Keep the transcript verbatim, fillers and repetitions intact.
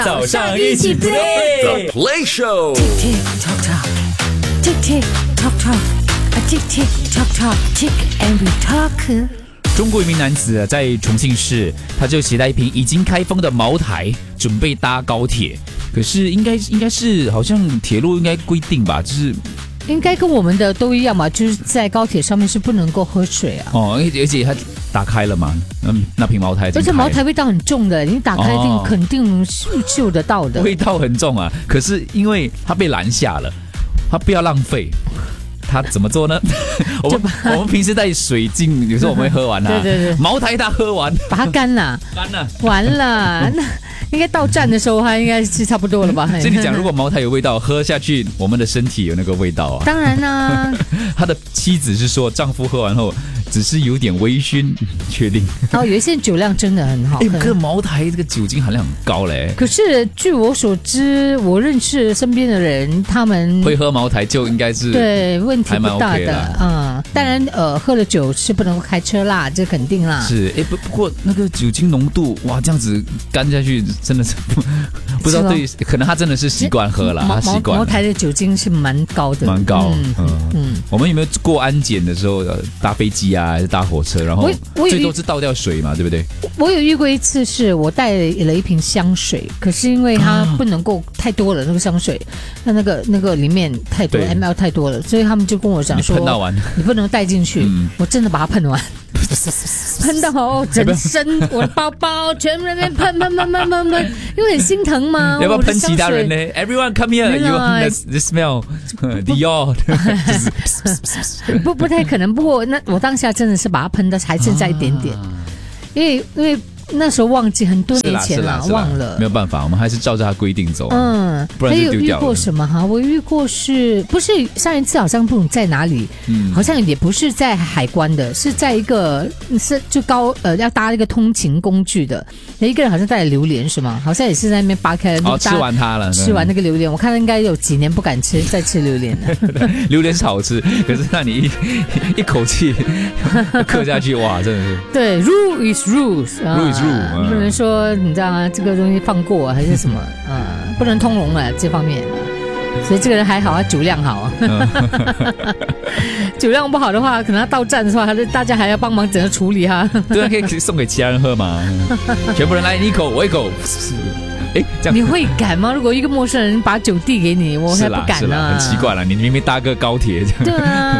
早上一起 play The Play Show。 Tick tick tock tock, tick tick tock tock, a tick tick tock tock, tick and we talk。 中国一名男子在重庆市，他就携带一瓶已经开封的茅台，准备搭高铁。可是应该应该是好像铁路应该规定吧，就是应该跟我们的都一样嘛，就是在高铁上面是不能够喝水啊。 哦，而且他打开了嘛，嗯，那瓶茅台已经开了， 而且茅台味道很重的，你打开一定、 哦、 肯定嗅得到的， 味道很重啊。可是因为他被拦下了，他不要浪费。他怎么做呢？我们我们平时带水进，有时候我们会喝完啊。 对对对， 茅台他喝完， 把它干了， 干了， 完了。那应该到站的时候，它应该是差不多了吧？ 所以你讲，如果茅台有味道，喝下去，我们的身体有那个味道啊。 当然啦、啊。 他的妻子是说，丈夫喝完后只是有点微醺，确定。 哦，有一些酒量真的很好。 哎，可是茅台这个酒精含量很高嘞。 可是据我所知，我认识身边的人，他们会喝茅台就应该是对问题不大的。 OK、 嗯，当然，呃，喝了酒是不能开车啦，这肯定啦。 是，哎，不不过那个酒精浓度，哇，这样子干下去真的是不不知道对，可能他真的是习惯喝了，他习惯。 茅台的酒精是蛮高的， 蛮高。 嗯嗯, 嗯我们有没有过安检的时候，搭飞机啊，还是搭火车，然后最多是倒掉水嘛，对不对？ 我有遇过一次，是我带了一瓶香水，可是因为它不能够太多了，那个香水，那那个那个里面太多 M L 太多了，所以他们就跟我讲说， 你喷到完， 你不能带进去。嗯、我真的把它喷完。喷到好整身，我的包包全部在那边喷喷喷喷喷喷，因为很心疼嘛。 要不要喷其他人呢 ？Everyone come here, you the smell, Dior 不不太可能。不过那我当下真的是把它喷的还剩下一点点，啊、因为因为。那时候忘记很多年前了，忘了， 没有办法，我们还是照着它规定走。 嗯， 不然就丢掉了。 还有遇过什么哈？我遇过是不是上一次好像不懂在哪里？嗯，好像也不是在海关的，是在一个是就高呃要搭一个通勤工具的，有一个人好像带了榴莲是吗？好像也是在那边扒开了， 哦，吃完它了， 吃完那个榴莲，我看应该有几年不敢吃再吃榴莲了。 榴莲是好吃，可是那你一一口气嗑下去，哇，真的是。 对 ，rule is rules。 rule is rules。 不能说你知道吗？这个东西放过还是什么啊、嗯？不能通融了这方面，所以这个人还好，他酒量好。酒量不好的话，可能他到站的话，他大家还要帮忙整个处理哈。 对啊，可以送给其他人喝嘛。全部人来，你一口我一口。哎，这样你会敢吗？如果一个陌生人把酒递给你，我还不敢啊。 很奇怪了，你明明搭个高铁这样。 对啊。